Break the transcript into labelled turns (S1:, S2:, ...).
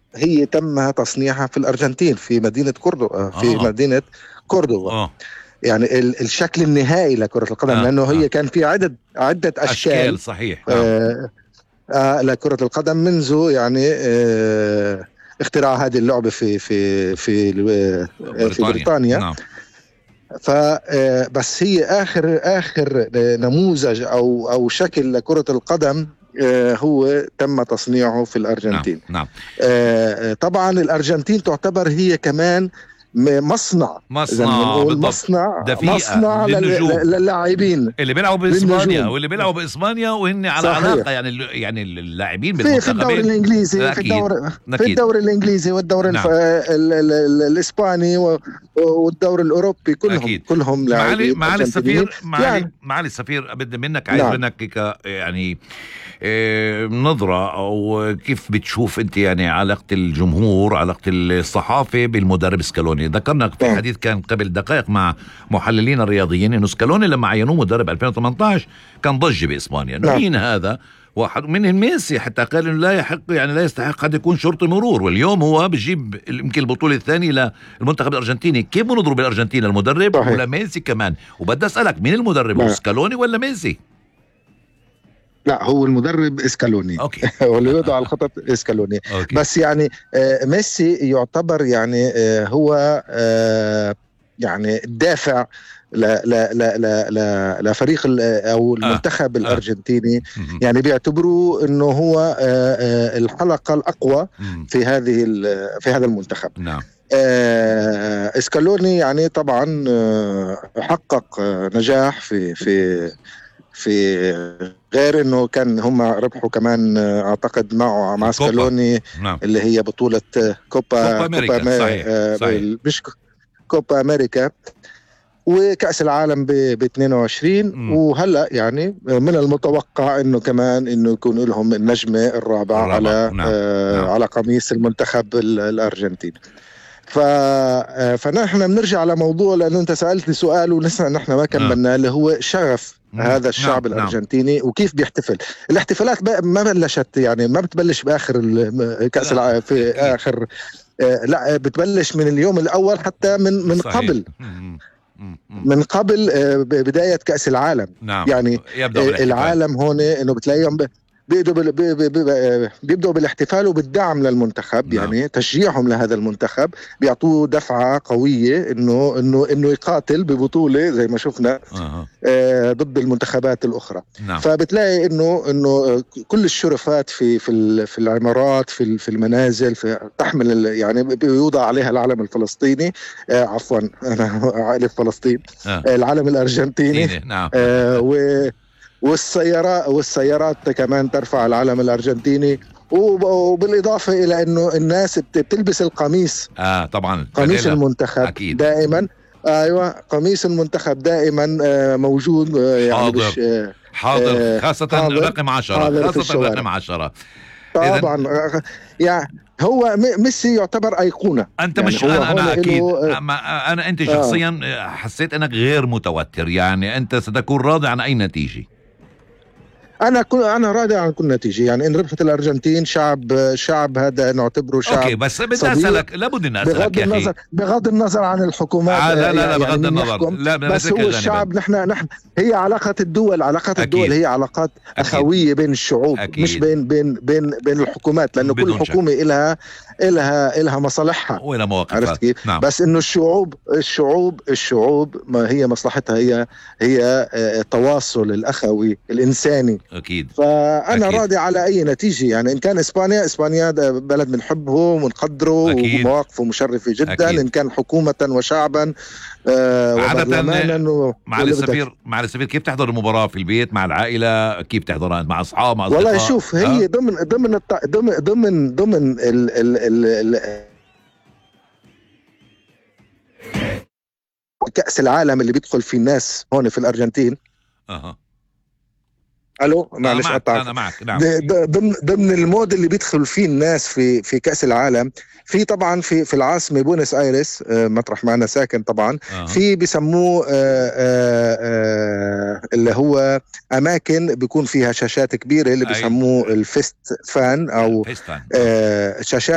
S1: هي تم تصنيعها في الأرجنتين في مدينة كوردوبا، في مدينة كوردوبا. يعني الشكل النهائي لكرة القدم، لأنه هي كان في عدة أشكال
S2: صحيح. نعم.
S1: لكرة القدم منذ يعني اختراع هذه اللعبة في بريطانيا.
S2: نعم.
S1: فبس هي آخر نموذج أو شكل لكرة القدم هو تم تصنيعه في الأرجنتين.
S2: نعم.
S1: طبعا الأرجنتين تعتبر هي كمان مصنع للاعبين
S2: اللي بيلعبوا بإسبانيا واللي بيلعبوا بإسبانيا، وهن على علاقة يعني اللاعبين بالمنتخبين
S1: في الدوري الإنجليزي، في الدوري الإنجليزي والدوري الإسباني والدوري الأوروبي، كلهم لاعبين.
S2: معالي السفير بدي منك، عايز منك يعني نظرة أو كيف بتشوف أنت يعني علاقة الجمهور، علاقة الصحافة بالمدرب سكالوني. ذكرنا في حديث كان قبل دقائق مع محللين الرياضيين إنه سكالوني لما عينوه مدرب 2018 كان ضجة بإسبانيا. مين هذا؟ واحد من ميسي حتى قال إنه لا يحق، يعني لا يستحق أن يكون شرطي مرور، واليوم هو بيجيب يمكن البطولة الثانية للمنتخب الأرجنتيني. كيف بنضرب بالأرجنتين المدرب ولا ميسي كمان؟ وبدي أسألك مين المدرب، سكالوني ولا ميسي؟
S1: لا، هو المدرب اسكالوني. واللي يوضع على الخطط اسكالوني. بس يعني ميسي يعتبر يعني هو يعني الدافع لفريق او المنتخب الارجنتيني. يعني بيعتبروه انه هو الحلقة الاقوى في هذا المنتخب.
S2: نعم.
S1: اسكالوني يعني طبعا حقق نجاح في غير انه كان هم ربحوا كمان اعتقد مع سكالوني.
S2: نعم.
S1: اللي هي بطولة كوبا
S2: أمريكا. صحيح.
S1: مش كوبا امريكا، وكأس العالم ب 22. وهلا يعني من المتوقع انه كمان انه يكون لهم النجمة الرابعة على قميص المنتخب الارجنتيني. فنحن بنرجع على موضوع، لأنه أنت سألتني سؤال ولسه نحن ما كملنا، اللي هو شغف هذا الشعب الأرجنتيني وكيف بيحتفل. الاحتفالات ما بلشت، يعني ما بتبلش بآخر كأس العالم في آخر، لا بتبلش من اليوم الأول، حتى من قبل بداية كأس العالم. يعني العالم هون إنه بتلاقيهم بيبدأوا بالاحتفال وبالدعم للمنتخب. يعني تشجيعهم لهذا المنتخب، بيعطوه دفعة قوية انه يقاتل ببطولة زي ما شفنا ضد المنتخبات الأخرى. فبتلاقي انه كل الشرفات في العمارات، في المنازل، تحمل يعني بيوضع عليها العلم الفلسطيني، عفوا انا عائلة فلسطين، العلم الأرجنتيني. والسيارات كمان ترفع العلم الأرجنتيني. وبالإضافة إلى أنه الناس بتلبس القميص.
S2: طبعا
S1: قميص المنتخب
S2: أكيد.
S1: دائما. أيوة، قميص المنتخب دائما موجود، يعني
S2: حاضر خاصة رقم 10. خاصة رقم 10
S1: طبعا. يعني هو ميسي يعتبر أيقونة.
S2: أنت يعني مش أنا أكيد أنت شخصيا حسيت أنك غير متوتر، يعني أنت ستكون راضي عن أي نتيجة؟
S1: أنا راضي عن كل نتيجة. يعني إن ربحت الأرجنتين، شعب هذا نعتبره شعب.
S2: أوكي، بس بدي أسألك، لابد أن أسألك يا أخي،
S1: بغض النظر عن الحكومات.
S2: لا بغض النظر،
S1: بس هو الشعب. نحن هي علاقات الدول هي علاقات أخوية بين الشعوب. أكيد. مش بين الحكومات، لأنه كل حكومة إلها مصالحها
S2: وإلها مواقفها.
S1: عرفت كيف؟ بس إنه الشعوب ما هي مصلحتها هي التواصل الأخوي الإنساني.
S2: أكيد.
S1: فأنا راضي على أي نتيجة. يعني إن كان إسبانيا بلد بنحبه ونقدره ومواقفه مشرفة جدا. أكيد. إن كان حكومة وشعبا
S2: وبرلمانا. مع السفير كيف تحضر المباراة في البيت مع العائلة؟ كيف تحضرها مع أصحاب، مع أصدقاء؟
S1: والله شوف، هي ضمن كأس العالم اللي بيدخل فيه الناس هون في الأرجنتين. الو، معلش قطعت.
S2: انا معك. نعم.
S1: ضمن المود اللي بيدخل فيه الناس في كأس العالم، في طبعا في العاصمة بونس آيرس، مطرح ما انا ساكن طبعا. في بيسموه اللي هو اماكن بيكون فيها شاشات كبيرة، اللي بيسموه الفيست فان او شاشات